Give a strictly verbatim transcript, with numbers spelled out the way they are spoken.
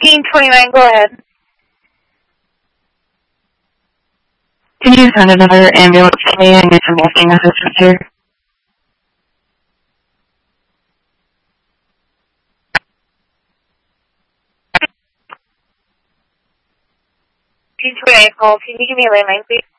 fifteen twenty-nine, go ahead. Can you send another ambulance to me? I need some walking assistance here. fifteen twenty-nine call, can you give me a landline, please?